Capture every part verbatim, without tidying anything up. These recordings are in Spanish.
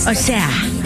O sea,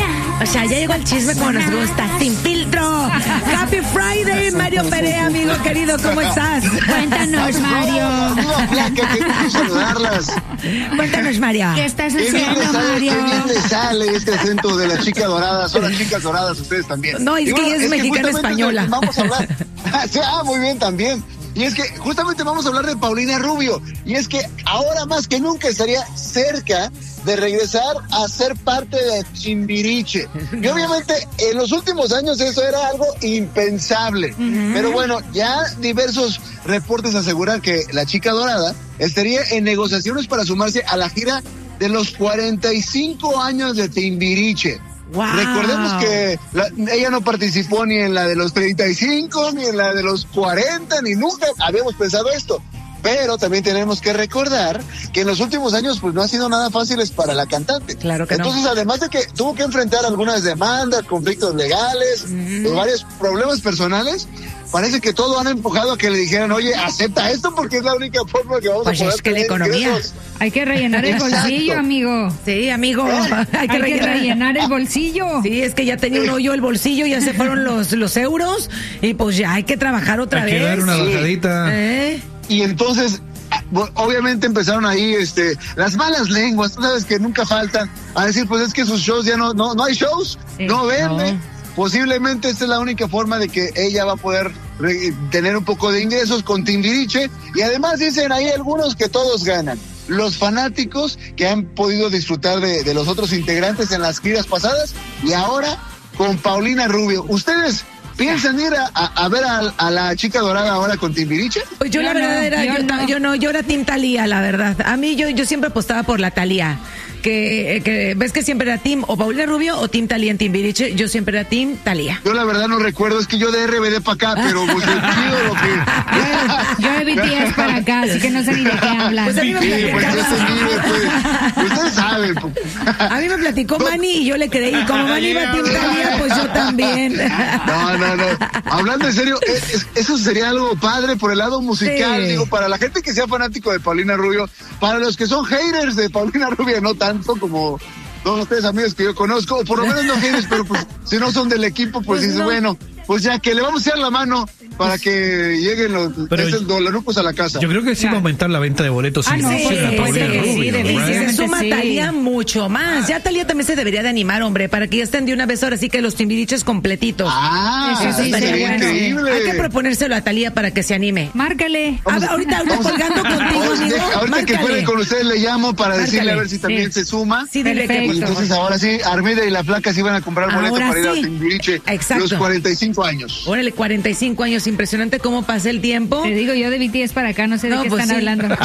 o sea, ya llegó el chisme como nos gusta, sin filtro. Happy Friday, Mario Perea, amigo querido, ¿cómo estás? Cuéntanos, Mario. Viva Flaca, qué gusto saludarlas. Cuéntanos, Mario. ¿Qué estás Qué bien haciendo, le sale, Mario? qué bien le sale este acento de la chica dorada. Son las chicas doradas ustedes también. No, es Y que bueno, ella es mexicana justamente española. Vamos a hablar. Sí, ah, muy bien también. Y es que justamente vamos a hablar de Paulina Rubio. Y es que ahora más que nunca estaría cerca de regresar a ser parte de Timbiriche. Y obviamente en los últimos años eso era algo impensable. Uh-huh. Pero bueno, ya diversos reportes aseguran que la chica dorada estaría en negociaciones para sumarse a la gira de los cuarenta y cinco años de Timbiriche. Wow. Recordemos que la, ella no participó ni en la de los treinta y cinco, ni en la de los cuarenta, ni nunca habíamos pensado esto. Pero también tenemos que recordar que en los últimos años pues no ha sido nada fáciles para la cantante. Claro que Entonces, no. además de que tuvo que enfrentar algunas demandas, conflictos legales, mm. varios problemas personales, parece que todo han empujado a que le dijeran, oye, acepta esto porque es la única forma que vamos pues a poder es que la economía. Ingresos. Hay que rellenar el Exacto. bolsillo, amigo. Sí, amigo. ¿Eh? Hay, que, Hay rellenar. que rellenar el bolsillo. Sí, es que ya tenía un hoyo el bolsillo, ya se fueron los, los euros y pues ya hay que trabajar otra hay vez. Hay que dar una bajadita. ¿Eh? Y entonces, obviamente empezaron ahí este, las malas lenguas, tú sabes que nunca faltan, a decir, pues es que sus shows ya no, no, no hay shows, sí, no vende. No. Posiblemente esta es la única forma de que ella va a poder re- tener un poco de ingresos con Timbiriche. Y además dicen ahí algunos que todos ganan. Los fanáticos que han podido disfrutar de, de los otros integrantes en las giras pasadas y ahora con Paulina Rubio. ¿Ustedes piensan ir a, a, a ver a, a la chica dorada ahora con Timbiriche? Pues yo, yo la no, verdad era, yo, yo, no. yo no, yo era Team Thalía, la verdad. A mí yo, yo siempre apostaba por la Thalía. Que, que ves que siempre era Team o Paulina Rubio o Team Thalía en Timbiriche. Yo siempre era Team Thalía. Yo la verdad no recuerdo, es que yo de R B D para acá, pero pues el chido lo que... Yo de B T S para acá, así que no sé ni de qué hablan. Pues a mí me sí, pues ese nivel, pues, ustedes saben. Pues. A mí me platicó Manny y yo le creí. Como Manny iba a Team Thalía, pues yo también. No, no, no. Hablando en serio, es, es, eso sería algo padre por el lado musical. Sí. Digo, para la gente que sea fanático de Paulina Rubio, para los que son haters de Paulina Rubio, no tanto como todos ustedes amigos que yo conozco, o por lo menos no haters, pero pues si no son del equipo, pues, pues dices, no. bueno, pues ya que le vamos a dar la mano para que lleguen los, esos dolarucos a la casa. Yo creo que sí va a aumentar la venta de boletos. Ah, si no, sí, sí, sí, Paulina sí, Rubio, sí, right? Y si se suma sí. Thalía mucho más. Ya Thalía también se debería de animar, hombre, para que ya estén de una vez ahora sí que los Timbiriches completitos. Ah, eso sí, sería bueno. increíble. Hay que proponérselo a Thalía para que se anime. Márcale. A ver, ahorita, ahorita colgando contigo, vamos, amigo. Ahorita Márcale. que pueden con ustedes le llamo para Márcale. decirle a ver si también sí. se suma. Sí, dile que y entonces ahora sí, Armida y la Flaca sí van a comprar boleto ahora para ir sí. a Timbiriche. Exacto. Los cuarenta y cinco años. Órale, cuarenta y cinco años, impresionante cómo pasa el tiempo. Te digo, yo de B T S para acá, no sé no, de qué pues están sí. hablando.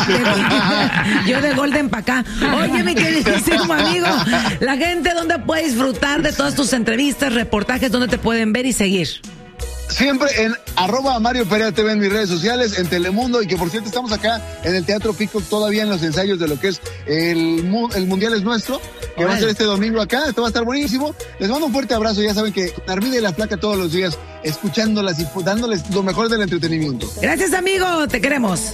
Yo de Golden para acá. Oye, mi queridísimo amigo, la gente, ¿dónde puede disfrutar de todas tus entrevistas, reportajes, dónde te pueden ver y seguir? Siempre en arroba Mario Perea T V en mis redes sociales, en Telemundo, y que por cierto estamos acá en el Teatro Pico todavía en los ensayos de lo que es el, el Mundial es Nuestro, que va a ser este domingo acá. Esto va a estar buenísimo. Les mando un fuerte abrazo. Ya saben que Armida y la Flaca todos los días escuchándolas y dándoles lo mejor del entretenimiento. Gracias, amigo. Te queremos.